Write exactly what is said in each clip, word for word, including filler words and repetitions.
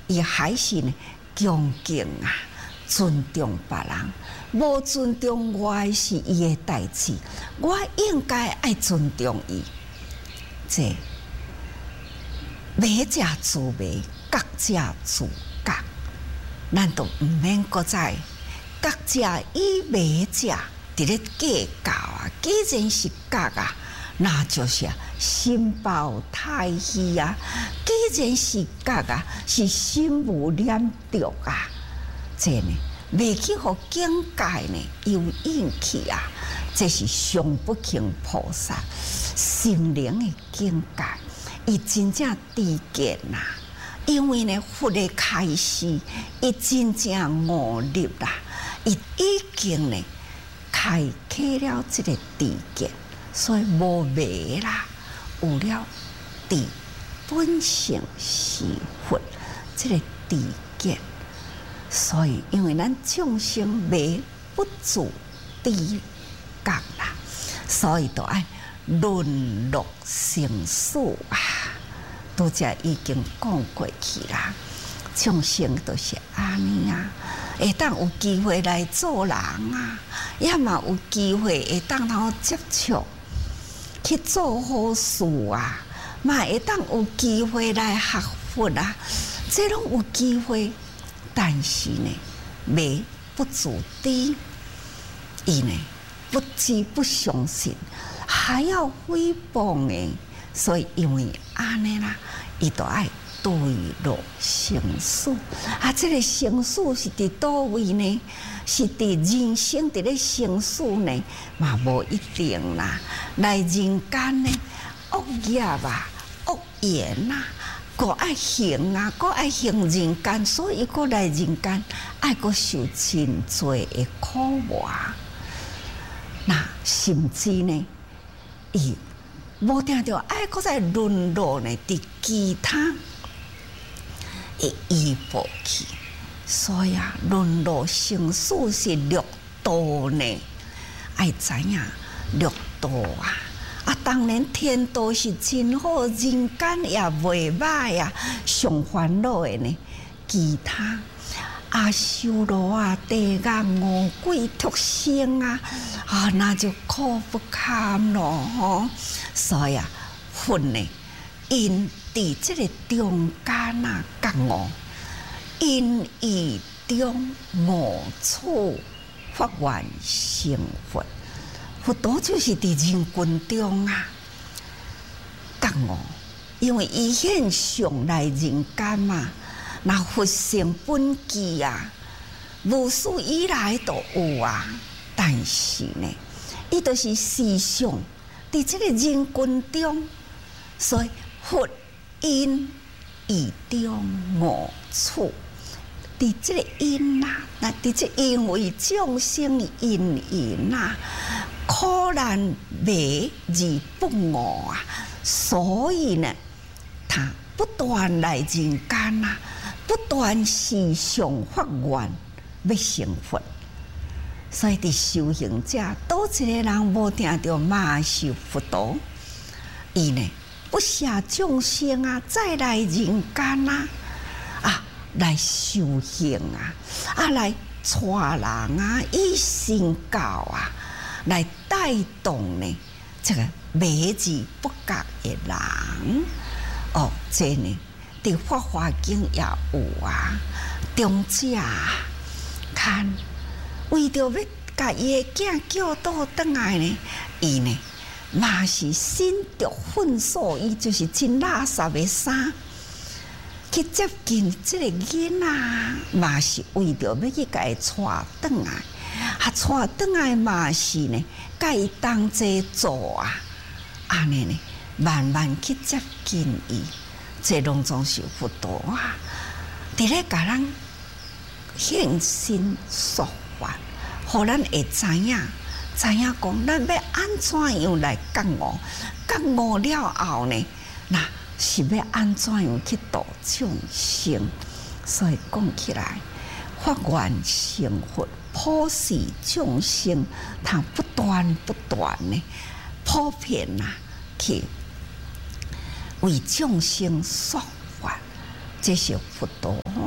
伊还是呢恭敬啊，尊重别人。无尊重我的是伊的代志，我应该爱尊重伊。这迷者自迷，觉者自觉。咱都毋免搁再觉者与迷者伫咧计较啊！既然是觉啊，那就是心抱太虚啊！既然是觉啊，是心无念着啊！这呢？未去互境界呢，有应气啊！这是上不轻菩萨心灵的境界，伊真正知见呐。因为呢，佛的开示，伊真正悟入啦，伊已经呢开启了这个知见，所以无迷啦，有了知本性是佛这个知见。所以，因为咱众生迷不自知觉啦，所以都爱沦落生死啊！都则已经讲过去啦，众生都是安尼啊，会当有机会来做人啊，也嘛有机会会当通接触去做好事啊，嘛会当有机会来学佛啊，这拢有机会。但是呢，迷不自知，伊呢不知不相信，还要诽谤的，所以因为安尼啦，伊就爱对落生死啊！这个生死是伫倒位呢？是伫人生伫咧生死呢？嘛无一定啦。来人间呢，恶业啊，恶言呐。个爱行啊，个爱行人间，所以个来人间爱个受真多的苦磨。那甚至呢，伊无定着爱个在沦落呢，伫其他的依附去。所以啊，沦落生死是六道呢，爱知影六道啊。啊，当然天道是真好，人间也袂歹啊。上烦恼的呢，其他阿修罗啊、地狱、恶鬼、畜生啊，啊，那就苦不堪咯吼。所以啊，佛呢，因伫这个中间啊，觉悟，因以中悟处发愿成佛。佛陀就是伫人群中啊，觉悟，因为伊现上来人间嘛，那佛性本具啊，无始以来都有啊。但是呢，伊都是时常伫这个人群中，所以佛因以中悟处，伫这个因啊，那伫这因为众生因缘啊。苦难迷而不悟啊，所以呢，他不断来人间啊，不断时常发愿要成佛。所以伫修行者，倒一个人无听到嘛是佛陀，伊呢不舍众生啊，再来人间啊，啊来修行啊，啊来带人啊，以身教啊。来带动呢，这个迷而不觉的人哦，这呢，伫《法华经》也有啊。中者看，为着要甲伊的囝叫倒转来呢，伊呢嘛是身着粪扫，伊就是真垃圾的衫，去接近这个囡仔，嘛是为着要去甲伊带转来。啊，带转来嘛是呢，甲伊同齐做啊，安尼呢，慢慢去接近伊，这拢总是佛陀啊，伫咧甲咱现身说法，互咱会知影，知影讲咱要安怎样来觉悟，觉悟了后呢，那是要安怎样去度众生，所以讲起来，发愿成佛。普世众生，他不断不断呢，普遍呐，去为众生说法，这是佛陀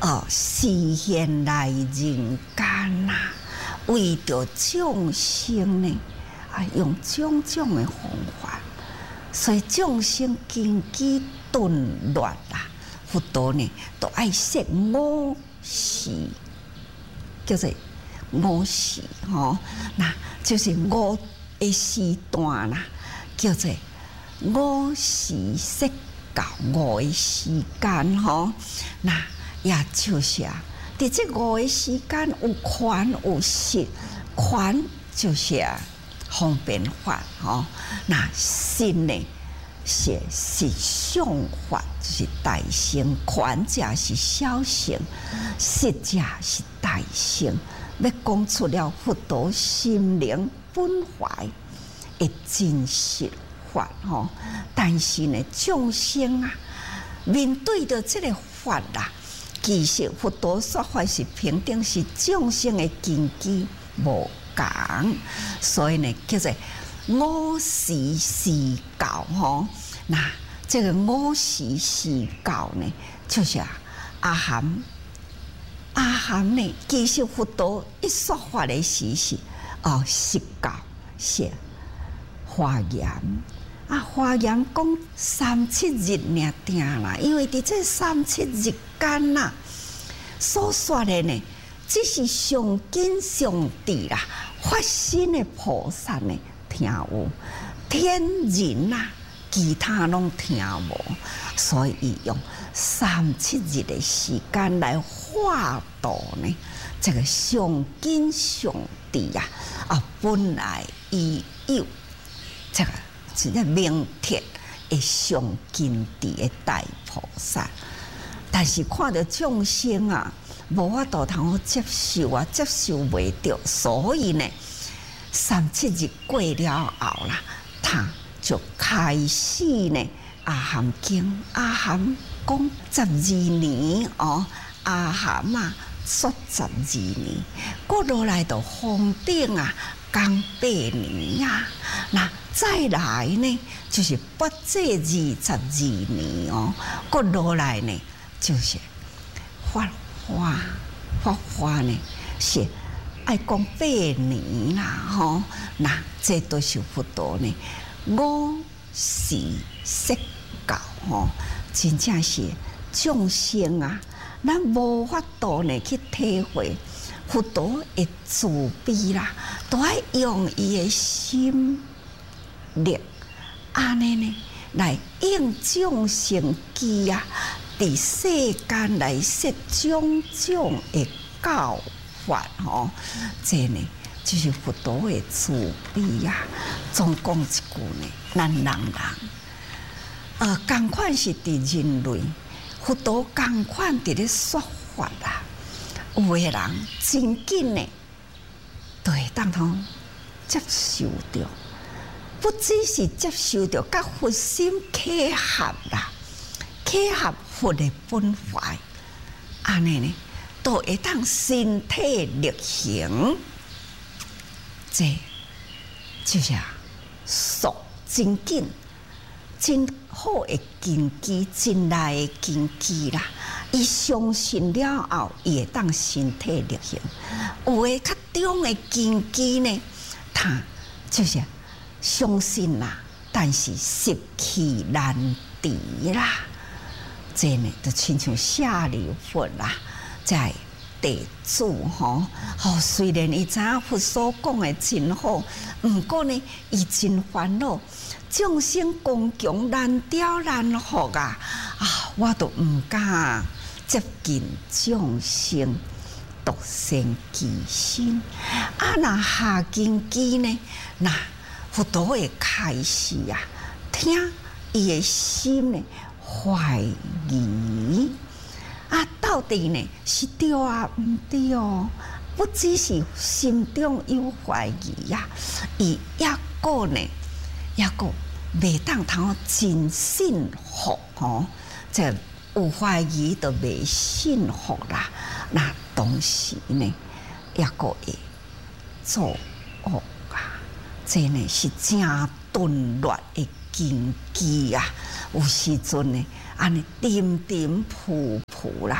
哦，实现来人间呐、啊，为着众生呢，啊，用种种的方法，所以众生经济顿乱啦，佛陀呢都爱设五时，叫做五时吼，那就是五个时段啦，叫做五时设教五个时间吼，那也就是啊，伫这五个时间有权有实，权就是啊方便法吼，那实呢是是相法，就是大乘，权者是小乘，实者是大乘。要讲出了佛陀心灵本怀的真实法吼，但是呢，众生啊，面对着这个法啦，其实佛陀说法是平等，是众生的根基无共，所以呢，叫做五时时教吼。那这个五时时教呢，就是啊，阿含。阿含呢，其实佛陀一说法的时是哦，实教是华严啊，华严讲三七日尔定啦，因为伫这三七日间啦，所说的呢，只是上根上地啦，发心的菩萨呢听有，天人呐、啊，其他拢听无，所以用三七日的时间来化度呢，这个上根上地呀，啊，本来已有这个是个明铁的上根地的大菩萨，但是看到众生啊，无法度通好接受啊，接受袂着，所以呢，三七日过了后啦，他就开始呢，阿含经，阿含讲十二年哦。阿含啊，说十二年，过落来就封顶啊，讲八年啊。那再来呢，就是八这二十二年哦。过落来呢，就是法华，法华呢是爱讲八年啦，吼。那这都是佛陀呢，五时设教吼，真正是众生啊。咱无法度呢去体会佛陀的慈悲啦，都爱用伊的心力，安尼呢来应众生机啊，伫世间来说种种的教法吼，这呢就是佛陀的慈悲啊。总讲一句呢，咱人人，呃，同款是伫人类。佛陀同款伫咧说法啦，有诶人真紧呢，就会当通接受着，不只是接受着，甲佛心契合啦，契合佛的本怀，安尼呢，都会当身体力行，这就是啊，熟真紧。真好的根基，真来的根基啦！伊相信了后，伊会当身体力行。有诶较中的根基呢，他就是相信啦，但是失去难敌啦。这呢，就亲像舍利弗啦，在地主吼，吼虽然伊知影佛所讲的真好，毋过呢，伊真烦恼。众生恭敬难调难服啊！啊，我都唔敢接近众生，独善其身。啊，那下根基呢？那佛陀会开始啊，听伊的心呢怀疑啊，到底呢是对啊，唔对哦？不只是心中有怀疑呀、啊，伊抑个呢，抑个。袂当通真信服吼，这有怀疑就袂信服啦。那当时呢，也个会作恶啊，这呢是正顿乱的根基啊。有时阵呢，安尼点点扑扑啦，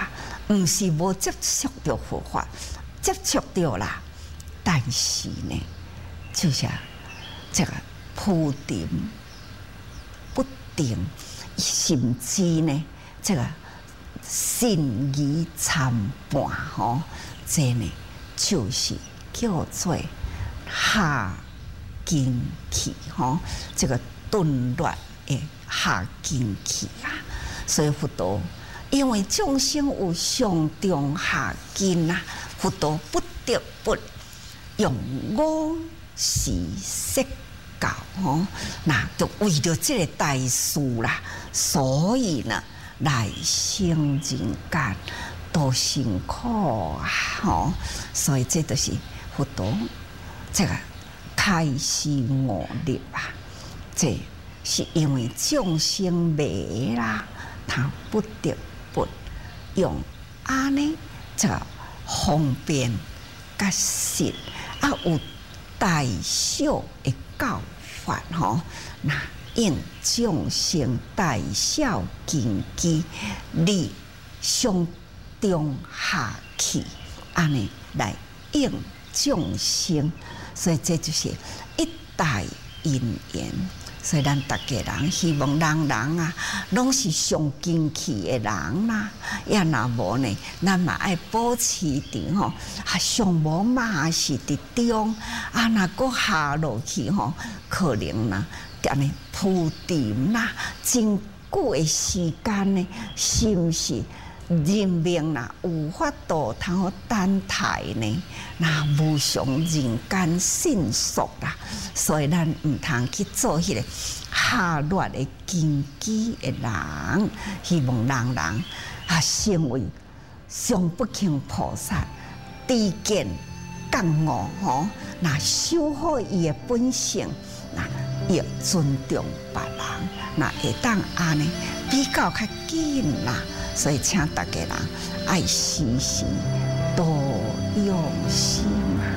毋是无接触到佛法，接触到啦，但是呢，就是这个铺定不定，甚至呢，这个信疑参半吼，这呢就是叫做下根器吼，这个顿落的下根器啊。所以佛陀因为众生有上中下根啊，佛陀不得不用五时説教吼，那就为了这个大事啦，所以呢来生人間多辛苦啊吼，所以这就是佛陀这个开示我力啊，这是因为众生迷啦，他不得不用安尼这个方便甲实啊有大小的教法吼，那应众生大小根基，立上中下器，安尼来应众生，所以这就是一大因缘。所以咱大家人希望人人啊，拢是上根器的人啦。也若无呢，咱嘛爱保持伫吼，啊上无嘛是伫中，啊若搁下落去吼，可能啦，安尼铺垫啦，真久的时间呢，是毋是？人命啦，有法度通好等待呢，那无常人间迅速啦，所以咱毋通去做迄个下劣的根基的人，希望人人啊成为上不轻菩萨，知见觉悟吼，那修好伊的本性，那要尊重别人，那会当安尼比较较紧啦。所以，请大家人爱时时多用心。